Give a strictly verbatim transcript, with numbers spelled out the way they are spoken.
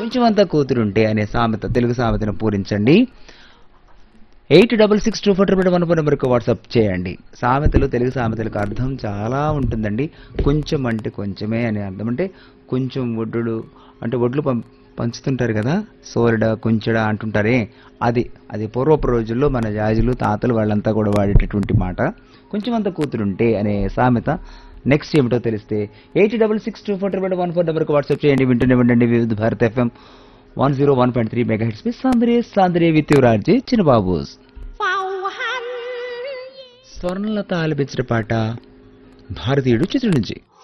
కొంచెం అంతా కూతురుంటే అనే సామెత Telugu సామెతను పూరించండి. Eight double six two four triple one four నెంబర్కి వాట్సాప్ చేయండి. సామెతలు తెలుగు సామెతలకు అర్థం చాలా ఉంటుందండి. కొంచెం అంటే కొంచెమే అనే అర్థం. అంటే కొంచెం ఒడ్డు అంటే ఒడ్లు పం పంచుతుంటారు కదా, సోరడ కొంచెడ అంటుంటారే, అది అది పూర్వపు రోజుల్లో మన జాజులు తాతలు వాళ్ళంతా కూడా వాడేటటువంటి మాట. కొంచెం అంత కూతురుంటే అనే సామెత నెక్స్ట్ ఏమిటో తెలిస్తే eight double six two four triple one four నెంబర్కి వాట్సాప్ చేయండి. వింటూనే ఉండండి వివిధ Bharat FM one zero one point three mega hits మీద సాంద్రే సాంద్రే విత్ రాజే చిన్నబాబు. స్వర్ణలత ఆలపించిన పాట భారతీయుడు చిత్రం నుంచి.